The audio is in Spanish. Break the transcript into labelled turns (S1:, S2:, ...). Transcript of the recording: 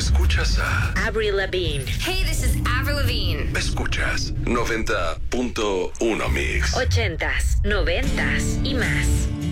S1: Escuchas a
S2: Avril Lavigne.
S3: Hey, this is Avril Lavigne.
S1: Escuchas 90.1 Mix.
S2: 80s, 90s y más.